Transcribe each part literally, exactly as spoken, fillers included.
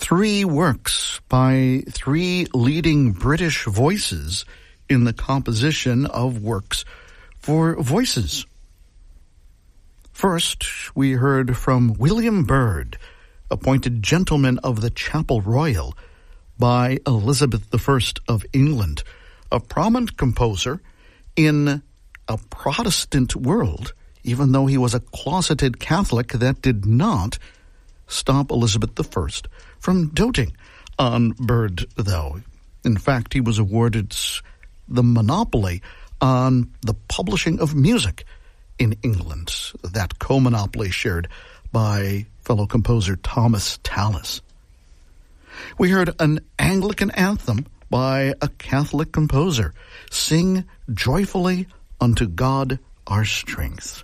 three works by three leading British voices in the composition of works for voices. First, we heard from William Byrd, appointed Gentleman of the Chapel Royal by Elizabeth the First of England, a prominent composer in a Protestant world, even though he was a closeted Catholic. That did not stop Elizabeth the First from doting on Byrd, though. In fact, he was awarded the monopoly on the publishing of music in England, that co-monopoly shared by fellow composer Thomas Tallis. We heard an Anglican anthem by a Catholic composer, Sing Joyfully Unto God Our Strength.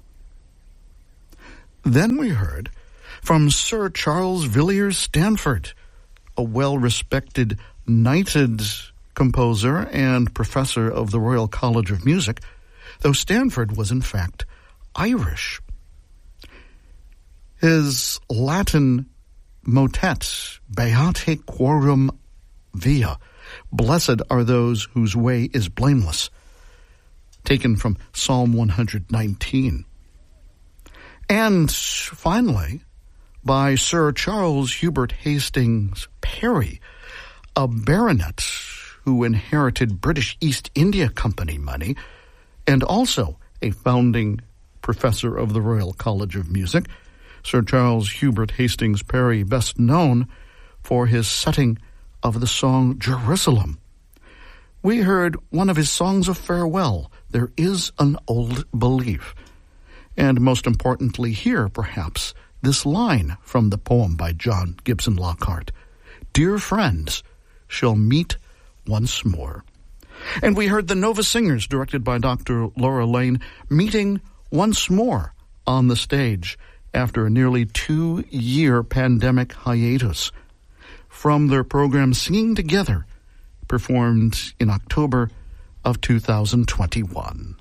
Then we heard from Sir Charles Villiers Stanford, a well-respected, knighted composer and professor of the Royal College of Music, though Stanford was in fact Irish. His Latin motet, Beate Quorum Via, Blessed are those whose way is blameless, taken from Psalm one hundred nineteen. And finally, by Sir Charles Hubert Hastings Parry, a baronet who inherited British East India Company money and also a founding professor of the Royal College of Music. Sir Charles Hubert Hastings Parry, best known for his setting of the song Jerusalem. We heard one of his songs of farewell, There Is an Old Belief. And most importantly here, perhaps, this line from the poem by John Gibson Lockhart, Dear friends shall meet once more. And we heard the Nova Singers, directed by Doctor Laura Lane, meeting once more on the stage after a nearly two-year pandemic hiatus from their program Singing Together, performed in October of two thousand twenty-one.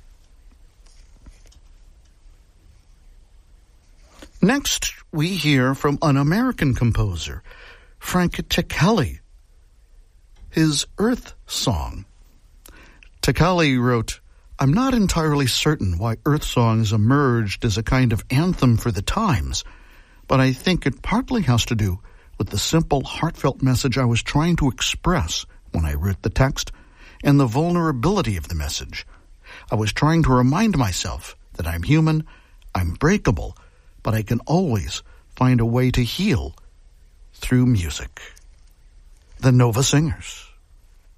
Next, we hear from an American composer, Frank Ticheli, his Earth Song. Ticheli wrote, I'm not entirely certain why Earth Songs emerged as a kind of anthem for the times, but I think it partly has to do with the simple, heartfelt message I was trying to express when I wrote the text and the vulnerability of the message. I was trying to remind myself that I'm human, I'm breakable, but I can always find a way to heal through music. The Nova Singers.